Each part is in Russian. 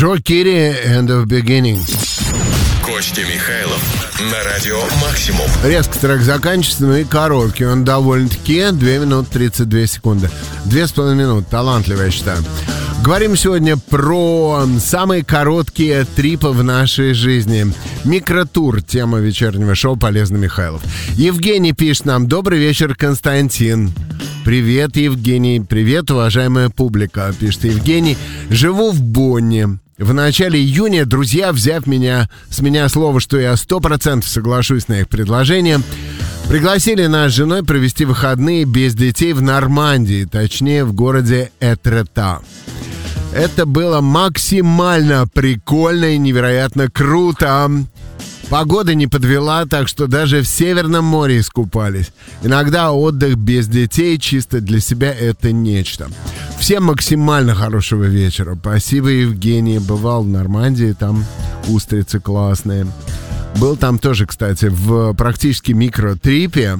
Джо Кири, End of Beginning. Костя Михайлов на радио Максимум. Резко трек заканчивается, ну и короткий. Он довольно-таки 2 минуты 32 секунды. 2,5 минуты. Талантливо, я считаю. Говорим сегодня про самые короткие трипы в нашей жизни. Микротур, тема вечернего шоу «Полезный Михайлов». Евгений пишет нам: добрый вечер, Константин. Привет, Евгений. Привет, уважаемая публика, пишет Евгений. Живу в Бонне. В начале июня друзья, взяв с меня слово, что я 100% соглашусь на их предложение, пригласили нас с женой провести выходные без детей в Нормандии, точнее в городе Этрета. Это было максимально прикольно и невероятно круто. Погода не подвела, так что даже в Северном море искупались. Иногда отдых без детей чисто для себя — это нечто. Всем максимально хорошего вечера. Спасибо, Евгений. Бывал в Нормандии, там устрицы классные. Был там тоже, кстати, в практически микротрипе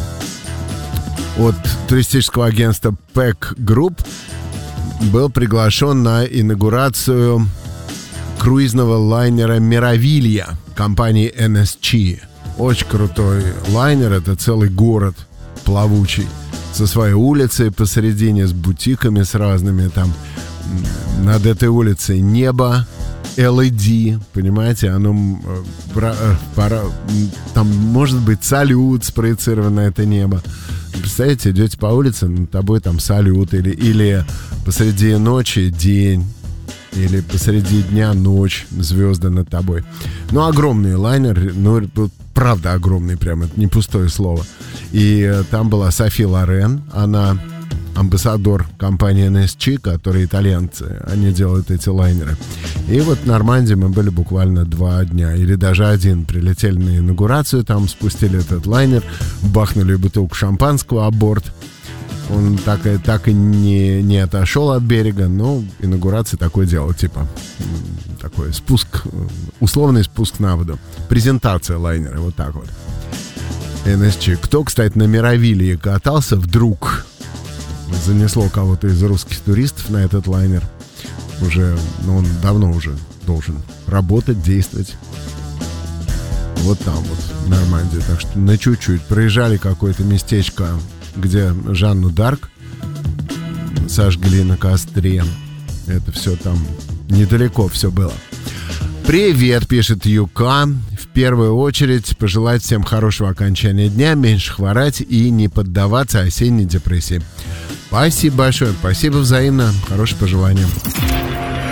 от туристического агентства Pack Group. Был приглашен на инаугурацию круизного лайнера «Мировилья» компании NSC. Очень крутой лайнер, это целый город плавучий, со своей улицей посередине, с бутиками, с разными там. Над этой улицей небо LED, понимаете, оно там может быть салют спроецирован на это небо. Представляете, идете по улице, над тобой там салют, или посреди ночи день, или посреди дня ночь, звезды над тобой. Ну, огромный лайнер, ну, правда огромный, прям, это не пустое слово. И там была Софи Лорен, она амбассадор компании NSC, которые итальянцы, они делают эти лайнеры. И вот в Нормандии мы были буквально 2 дня, или даже 1. Прилетели на инаугурацию, там спустили этот лайнер, бахнули бутылку шампанского о борт. Он так и не отошел от берега, но инаугурация такое дело, типа такой спуск, условный спуск на воду. Презентация лайнера, вот так вот. NSC. Кто, кстати, на Мировилье катался, вдруг занесло кого-то из русских туристов на этот лайнер. Уже, он давно уже должен работать, действовать. Вот там вот, в Нормандии. Так что на чуть-чуть проезжали какое-то местечко, где Жанну Дарк сожгли на костре. Это все там недалеко все было. Привет, пишет Юка. В первую очередь пожелать всем хорошего окончания дня, меньше хворать и не поддаваться осенней депрессии. Спасибо большое, спасибо взаимно, хорошее пожелание.